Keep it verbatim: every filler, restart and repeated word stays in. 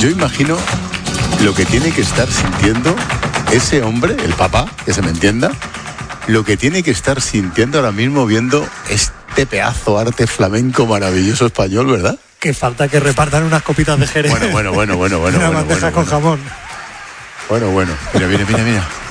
yo imagino lo que tiene que estar sintiendo ese hombre, el papá, que se me entienda, lo que tiene que estar sintiendo ahora mismo viendo este pedazo arte flamenco maravilloso español, ¿verdad? Que falta que repartan unas copitas de Jerez. Bueno, bueno, bueno, bueno, bueno. Una bueno, bandeja bueno, con bueno. jamón. Bueno, bueno. Mira, mira, mira, mira.